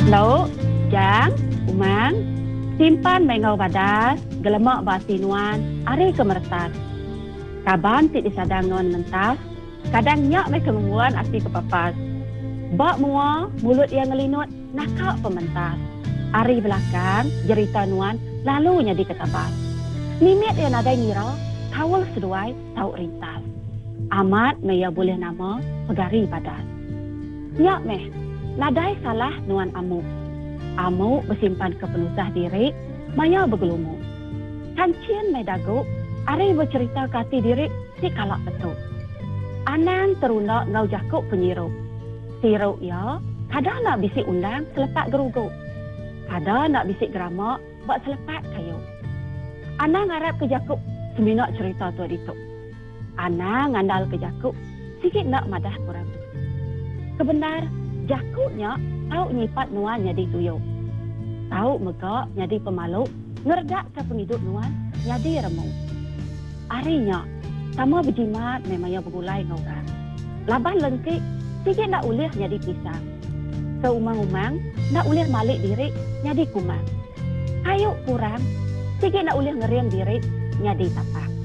Lauk, jang, umang, simpan mengau badas, gelemak basinuan, ari kemertas. Kaban tik disadang nuan mentas, kadang nyak mai kemungguan asli kepapas. Bak mua, mulut yang ngelinut, nakak pementas. Ari belakang, jerita nuan, lalu nyadi ketabas. Nimit yang nadai ngira, kawal seduai, tau rintas. Amat maya boleh nama, pegari badas. Nyak meh, nadai salah nuan amuk. Amuk bersimpan kepenusah diri, maya bergelumuk. Kancien mai daguk, ari bercerita kati diri, si kalak betul. Anang terunak ngau jakuk penyiruk. Siruk ya, kadang nak bisik undang selepak geruguk. Kadang nak bisik geramak, buat selepak kayu. Anang harap ke jakuk, seminak cerita tu itu. Anang ngandal ke jakuk, sikit nak madah kurang. Kebenar, jakuknya tahu nyipat nuan jadi tuyuk. Tahu megak jadi pemaluk, ngerdak ke penghidup nuan jadi remuk. Arinya, sama berjimat memangnya bergulai ngorang. Laban lengkik, sikit nak ulih jadi pisang. Seumang-umang, nak ulih malik diri jadi kumang. Hayuk kurang, sikit nak ulih ngeriam diri jadi tapak.